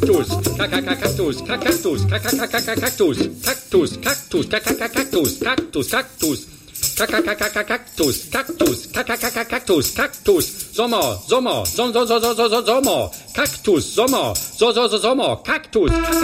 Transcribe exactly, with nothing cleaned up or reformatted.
Kaktus, Kaktus, Kaktus, Kaktus, Kaktus, Kaktus, Kaktus, Kaktus, Kaktus. Kaktus, Kaktus, Kaktus, Kaktus, Sommer, Sommer, Sommer, Sommer, Kaktus, Sommer, so, so, so, Sommer, Kaktus.